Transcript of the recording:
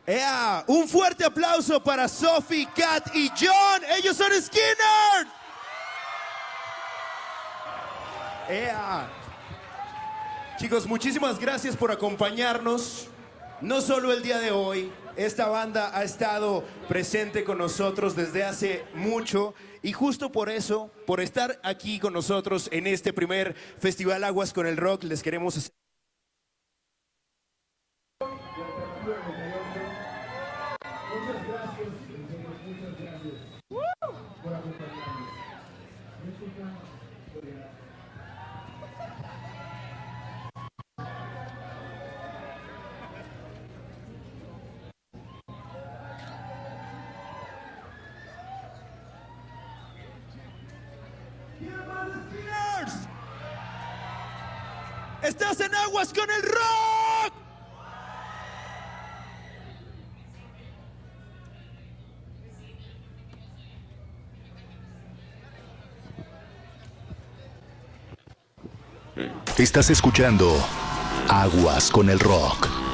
Un fuerte aplauso para Sophie, Kat y John. Ellos son Skynyrd. Chicos, muchísimas gracias por acompañarnos. No solo el día de hoy, esta banda ha estado presente con nosotros desde hace mucho y justo por eso, por estar aquí con nosotros en este primer Festival Aguas con el Rock, les queremos hacer... ¡Estás en Aguas con el Rock! Estás escuchando Aguas con el Rock.